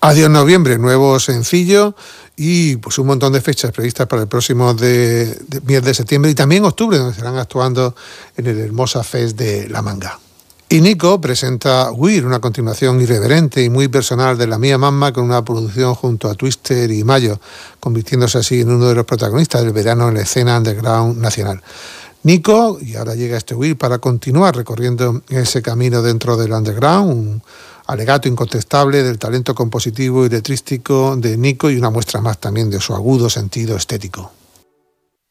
Adiós Noviembre, nuevo sencillo y pues un montón de fechas previstas para el próximo mes de septiembre y también octubre, donde estarán actuando en el Hermosa Fest de La Manga. Y Nico presenta Weird, una continuación irreverente y muy personal de La Mía Mamma, con una producción junto a Twister y Mayo, convirtiéndose así en uno de los protagonistas del verano en la escena underground nacional. Nico, y ahora llega este Weird para continuar recorriendo ese camino dentro del underground, un alegato incontestable del talento compositivo y letrístico de Nico y una muestra más también de su agudo sentido estético.